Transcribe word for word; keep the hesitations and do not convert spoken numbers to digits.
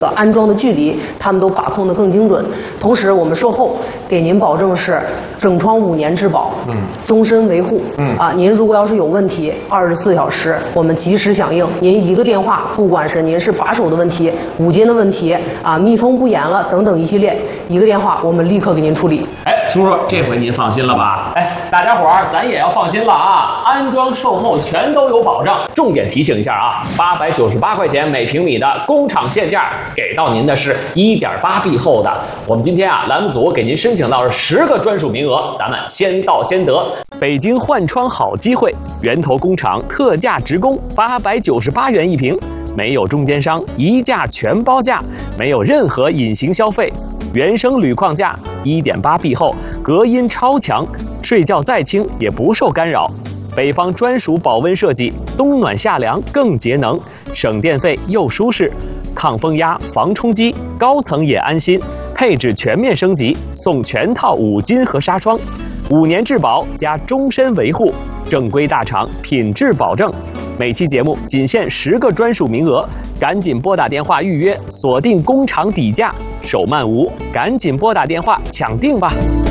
安装的距离，他们都把控得更精准。同时，我们售后给您保证是整窗五年质保，嗯，终身维护，嗯啊，您如果要是有问题，二十四小时我们及时响应。您一个电话，不管是您是把手的问题、五金的问题啊、密封不严了等等一系列，一个电话我们立刻给您处理。 哎，叔叔，这回您放心了吧？哎，大家伙儿咱也要放心了啊！安装售后全都有保障。重点提醒一下啊，八百九十八块钱每平米的工厂限价。给到您的是 一点八 B 厚的，我们今天啊，栏目组给您申请到了十个专属名额，咱们先到先得。北京换窗好机会，源头工厂特价直供，八百九十八元一平，没有中间商，一价全包价，没有任何隐形消费，原生铝框架 一点八 B 厚，隔音超强，睡觉再轻也不受干扰。北方专属保温设计，冬暖夏凉更节能，省电费又舒适。抗风压、防冲击，高层也安心。配置全面升级，送全套五金和纱窗，五年质保加终身维护，正规大厂，品质保证。每期节目仅限十个专属名额，赶紧拨打电话预约，锁定工厂底价，手慢无，赶紧拨打电话抢定吧。